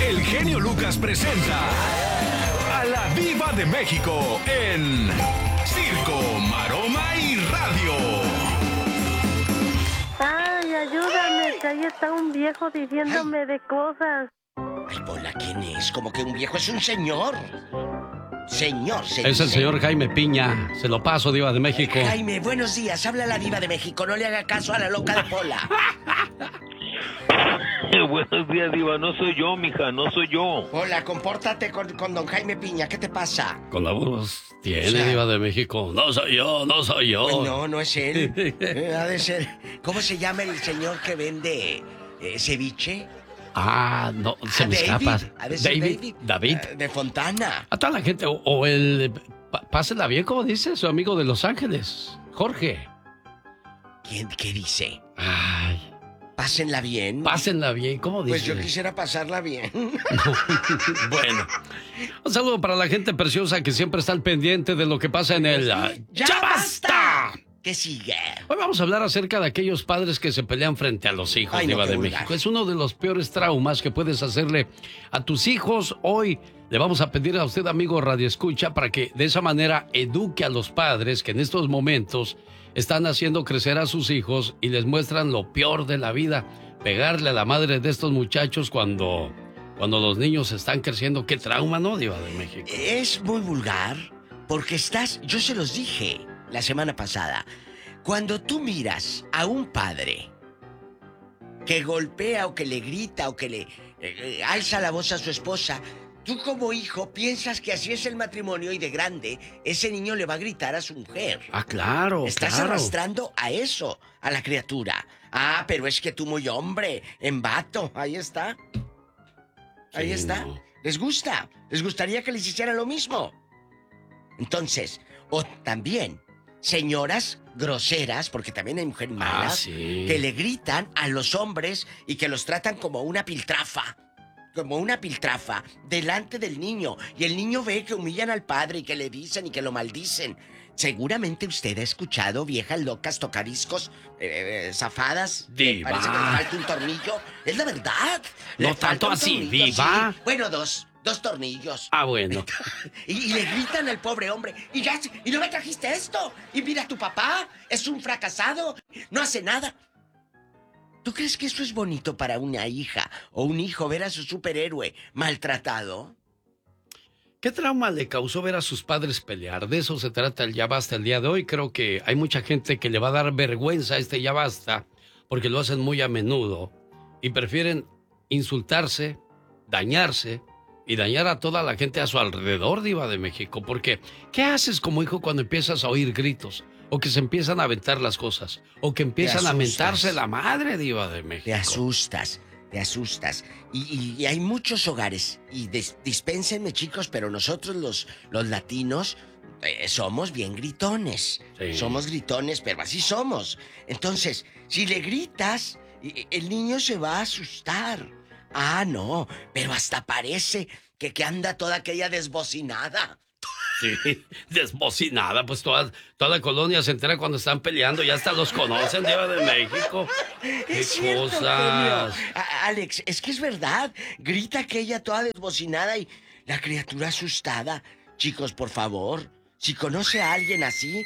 el genio Lucas presenta a la Diva de México en Circo, Maroma y Radio. Ay, ayúdame, que ahí está un viejo diciéndome de cosas. Ay, Pola, ¿quién es? Como que un viejo es un señor. Señor. Es el señor Jaime Piña. Se lo paso, Diva de México. Jaime, buenos días. Habla la Diva de México. No le haga caso a la loca de Pola. Buenos días, Diva. No soy yo, mija. No soy yo. Pola, compórtate con don Jaime Piña. ¿Qué te pasa? Con la voz tiene, Diva de México. No soy yo, no soy yo. Pues no es él. Ha de ser. ¿Cómo se llama el señor que vende ceviche? No, se me escapa. David. De Fontana. A toda la gente, o el... Pásenla bien, como dice su amigo de Los Ángeles, Jorge. ¿Qué dice? Ay. Pásenla bien. Pásenla bien, ¿cómo dice? Pues yo quisiera pasarla bien. Bueno, un saludo para la gente preciosa que siempre está al pendiente de lo que pasa en el... ¡Ya basta! ¿Qué sigue? Hoy vamos a hablar acerca de aquellos padres que se pelean frente a los hijos, Diva de México. Es uno de los peores traumas que puedes hacerle a tus hijos. Hoy le vamos a pedir a usted, amigo Radio Escucha, para que de esa manera eduque a los padres que en estos momentos están haciendo crecer a sus hijos y les muestran lo peor de la vida. Pegarle a la madre de estos muchachos cuando los niños están creciendo. Qué trauma, ¿no, Diva de México? Es muy vulgar porque yo se los dije la semana pasada, cuando tú miras a un padre que golpea o que le grita o que le alza la voz a su esposa, tú como hijo piensas que así es el matrimonio y de grande ese niño le va a gritar a su mujer. Claro. Estás arrastrando a eso, a la criatura. Pero es que tú muy hombre, en vato, ahí está. Ahí está. No. ¿Les gusta? ¿Les gustaría que les hiciera lo mismo? Entonces, o también señoras groseras, porque también hay mujeres malas, que le gritan a los hombres y que los tratan como una piltrafa delante del niño. Y el niño ve que humillan al padre y que le dicen y que lo maldicen. Seguramente usted ha escuchado viejas locas tocadiscos, zafadas. Diva. Parece que le falta un tornillo. Es la verdad. No tanto así, Diva. Sí. Bueno, dos tornillos. Bueno. y le gritan al pobre hombre. Y no me trajiste esto. Y mira, tu papá es un fracasado. No hace nada. ¿Tú crees que eso es bonito para una hija o un hijo ver a su superhéroe maltratado? ¿Qué trauma le causó ver a sus padres pelear? De eso se trata el Ya Basta el día de hoy. Creo que hay mucha gente que le va a dar vergüenza a este Ya Basta porque lo hacen muy a menudo y prefieren insultarse, dañarse y dañar a toda la gente a su alrededor, Diva de México. Porque, ¿qué haces como hijo cuando empiezas a oír gritos? O que se empiezan a aventar las cosas. O que empiezan a mentarse la madre, Diva de México. Te asustas. Y hay muchos hogares. Y dispénsenme, chicos, pero nosotros los latinos somos bien gritones. Sí. Somos gritones, pero así somos. Entonces, si le gritas, el niño se va a asustar. No, pero hasta parece que anda toda aquella desbocinada. Sí, desbocinada, pues toda la colonia se entera cuando están peleando, ya hasta los conocen, Diva de México. ¡Qué cosas! Alex, es que es verdad, grita aquella toda desbocinada y la criatura asustada. Chicos, por favor, si conoce a alguien así...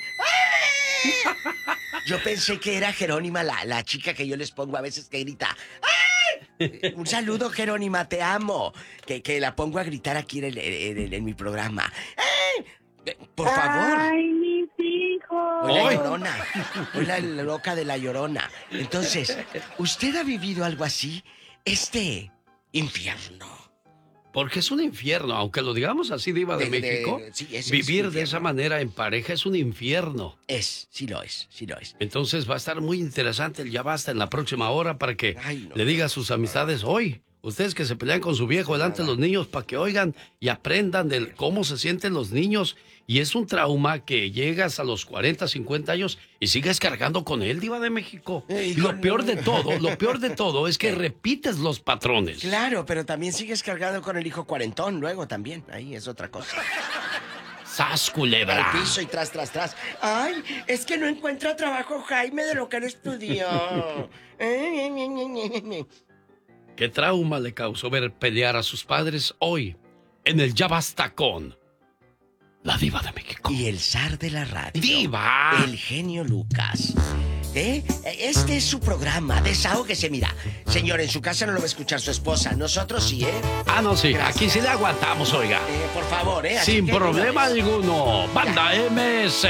Yo pensé que era Jerónima, la chica que yo les pongo a veces que grita... Un saludo, Jerónima, te amo. Que la pongo a gritar aquí en mi programa. Por favor. ¡Ay, mis hijos! Hoy la Llorona. Hoy la loca de la Llorona. Entonces, ¿usted ha vivido algo así? Infierno. Porque es un infierno, aunque lo digamos así, Diva de México. Sí, vivir de esa manera en pareja es un infierno. Sí lo es. Entonces va a estar muy interesante el Ya Basta en la próxima hora para que le diga a sus amistades hoy. Ustedes que se pelean con su viejo delante de los niños para que oigan y aprendan de cómo se sienten los niños. Y es un trauma que llegas a los 40, 50 años y sigues cargando con él, Diva de México. Y lo peor de todo es que repites los patrones. Claro, pero también sigues cargando con el hijo cuarentón luego también. Ahí es otra cosa. ¡Sas, culebra! Al piso y tras. Ay, es que no encuentra trabajo Jaime de lo que él estudió. ¿Qué trauma le causó ver pelear a sus padres hoy en el Ya Basta con la Diva de México? Y el zar de la radio. ¡Diva! El genio Lucas. Este es su programa, desahógese, mira. Señor, en su casa no lo va a escuchar su esposa. Nosotros sí, ¿eh? Ah, no, sí. Gracias. Aquí sí le aguantamos, oiga. Por favor, ¿eh? Así Sin que, problema una vez. alguno. Banda MS.